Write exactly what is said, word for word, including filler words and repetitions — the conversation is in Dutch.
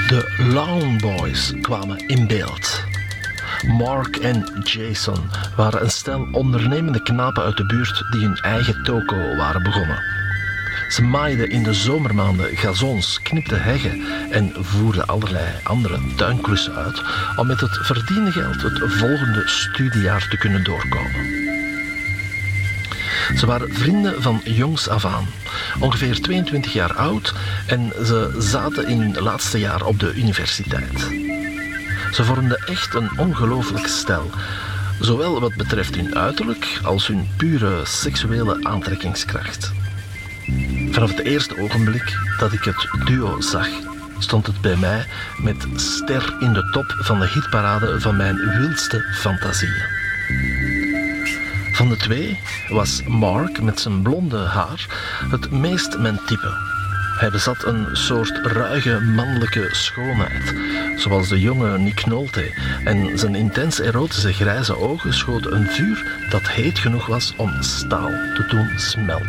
De Lawn Boys kwamen in beeld. Mark en Jason waren een stel ondernemende knapen uit de buurt die hun eigen toko waren begonnen. Ze maaiden in de zomermaanden gazons, knipten heggen en voerden allerlei andere tuinklussen uit om met het verdiende geld het volgende studiejaar te kunnen doorkomen. Ze waren vrienden van jongs af aan, ongeveer tweeëntwintig jaar oud en ze zaten in hun laatste jaar op de universiteit. Ze vormden echt een ongelooflijk stel, zowel wat betreft hun uiterlijk als hun pure seksuele aantrekkingskracht. Vanaf het eerste ogenblik dat ik het duo zag, stond het bij mij met ster in de top van de hitparade van mijn wildste fantasieën. Van de twee was Mark met zijn blonde haar het meest mijn type. Hij bezat een soort ruige mannelijke schoonheid, zoals de jonge Nick Nolte, en zijn intens erotische grijze ogen schoten een vuur dat heet genoeg was om staal te doen smelten.